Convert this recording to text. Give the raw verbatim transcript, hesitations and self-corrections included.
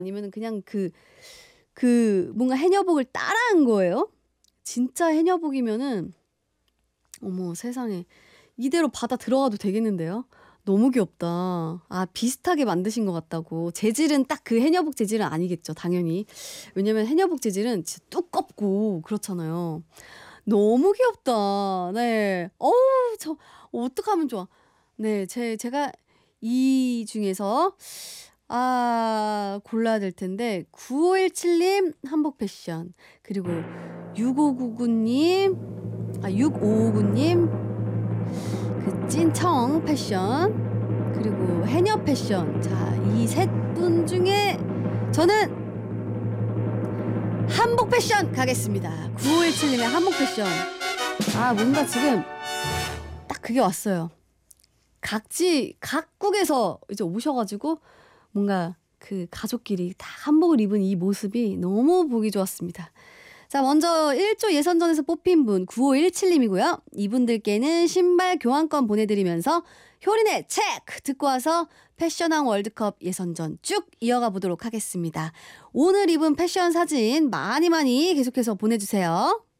아니면은 그냥 그 그 뭔가 해녀복을 따라한 거예요. 진짜 해녀복이면은 어머 세상에. 이대로 바다 들어가도 되겠는데요. 너무 귀엽다. 아 비슷하게 만드신 것 같다고. 재질은 딱 그 해녀복 재질은 아니겠죠 당연히. 왜냐면 해녀복 재질은 진짜 두껍고 그렇잖아요. 너무 귀엽다. 네. 어우 저 어떡하면 좋아. 네. 제 제가 이 중에서 아 골라야 될 텐데 구오일칠 님 한복 패션 그리고 육오구구 님 아 육오오구 님 그 찐청 패션 그리고 해녀 패션. 자 이 셋 분 중에 저는 한복 패션 가겠습니다. 구오일칠 님의 한복 패션. 아 뭔가 지금 딱 그게 왔어요. 각지 각국에서 이제 오셔 가지고 뭔가 그 가족끼리 다 한복을 입은 이 모습이 너무 보기 좋았습니다. 자 먼저 일 조 예선전에서 뽑힌 분 구오일칠 님이고요. 이분들께는 신발 교환권 보내드리면서 효린의 체크 듣고 와서 패션왕 월드컵 예선전 쭉 이어가 보도록 하겠습니다. 오늘 입은 패션 사진 많이 많이 계속해서 보내주세요.